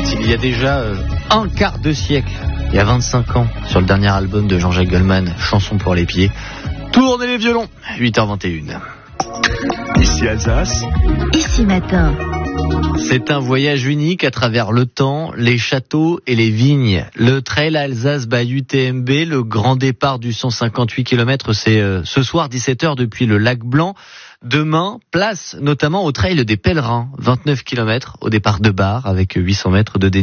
il y a déjà un quart de siècle, il y a 25 ans, sur le dernier album de Jean-Jacques Goldman, Chanson pour les pieds. Tournez les violons, 8h21. Ici Alsace. Ici Matin. C'est un voyage unique à travers le temps, les châteaux et les vignes. Le Trail Alsace-Bayeux-TMB, le grand départ du 158 km, c'est ce soir 17h depuis le Lac Blanc. Demain, place notamment au Trail des Pèlerins, 29 km au départ de Bar avec 800 mètres de dénivelé.